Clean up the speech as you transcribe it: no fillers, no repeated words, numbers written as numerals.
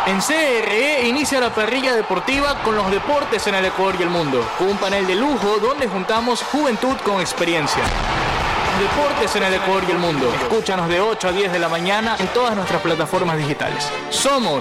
En CRE inicia la parrilla deportiva con los deportes en el Ecuador y el mundo, con un panel de lujo donde juntamos juventud con experiencia. Deportes en el Ecuador y el mundo. Escúchanos de 8 a 10 de la mañana en todas nuestras plataformas digitales. Somos